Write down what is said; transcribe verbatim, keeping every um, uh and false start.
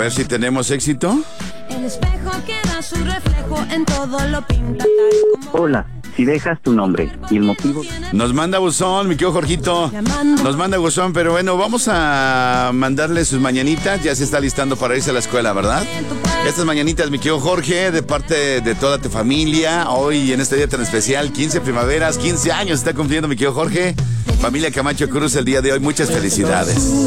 ver si tenemos éxito. El espejo que da su reflejo en todo lo pinta tal como... Hola, si dejas tu nombre y el motivo... Nos manda buzón, mi querido Jorgito. Nos manda buzón, pero bueno, vamos a mandarle sus mañanitas. Ya se está listando para irse a la escuela, ¿verdad? Estas mañanitas, mi querido Jorge, de parte de toda tu familia. Hoy, en este día tan especial, quince primaveras, quince años está cumpliendo mi querido Jorge. Familia Camacho Cruz, el día de hoy, muchas felicidades.